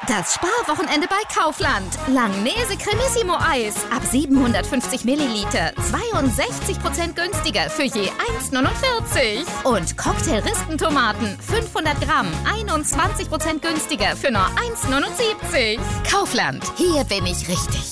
Das Sparwochenende bei Kaufland. Langnese Cremissimo Eis ab 750 Milliliter. 62% günstiger für je 1,49. Und Cocktail-Rispentomaten 500 Gramm. 21% günstiger für nur 1,79. Kaufland. Hier bin ich richtig.